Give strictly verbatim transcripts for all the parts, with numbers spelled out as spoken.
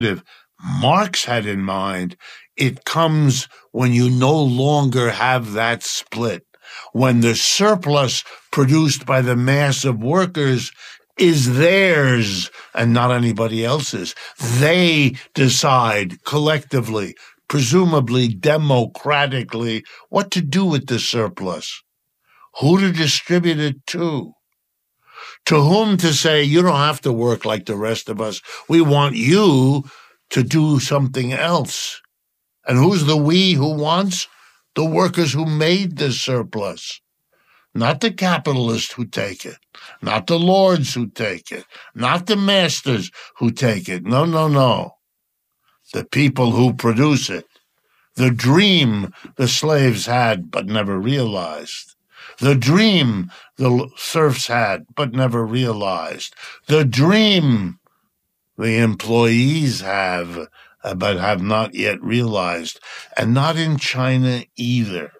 Marx had in mind, it comes when you no longer have that split, when the surplus produced by the mass of workers is theirs and not anybody else's. They decide collectively, presumably democratically, what to do with the surplus, who to distribute it to, to whom to say, you don't have to work like the rest of us. We want you to do something else. And who's the we who wants? The workers who made the surplus. Not the capitalists who take it, not the lords who take it, not the masters who take it. No, no, no. The people who produce it. The dream the slaves had but never realized. The dream the serfs had but never realized. The dream the employees have but have not yet realized. And not in China either.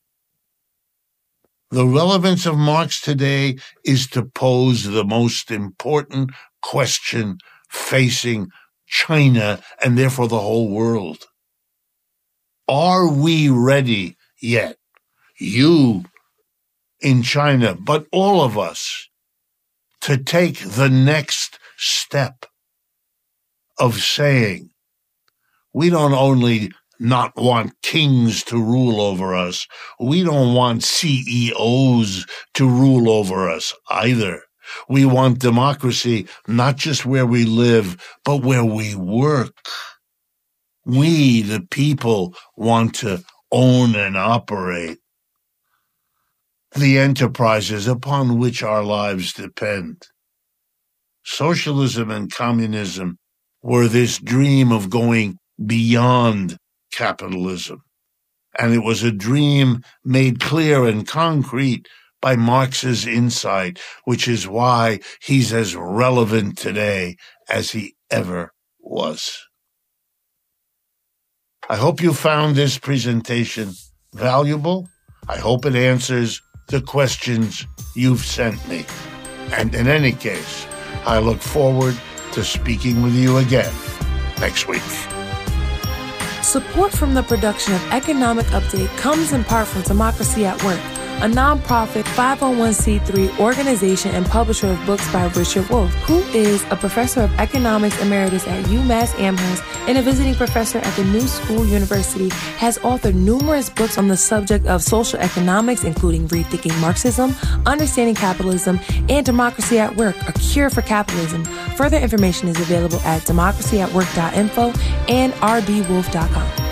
The relevance of Marx today is to pose the most important question facing China and therefore the whole world. Are we ready yet, you in China, but all of us, to take the next step of saying, we don't only not want kings to rule over us. We don't want C E Os to rule over us either. We want democracy not just where we live, but where we work. We, the people, want to own and operate the enterprises upon which our lives depend. Socialism and communism were this dream of going beyond capitalism. And it was a dream made clear and concrete by Marx's insight, which is why he's as relevant today as he ever was. I hope you found this presentation valuable. I hope it answers the questions you've sent me. And in any case, I look forward to speaking with you again next week. Support from the production of Economic Update comes in part from Democracy at Work, a nonprofit five oh one c three organization and publisher of books by Richard Wolff, who is a professor of economics emeritus at UMass Amherst and a visiting professor at the New School University, has authored numerous books on the subject of social economics, including Rethinking Marxism, Understanding Capitalism, and Democracy at Work, A Cure for Capitalism. Further information is available at democracy at work dot info and r b wolff dot com.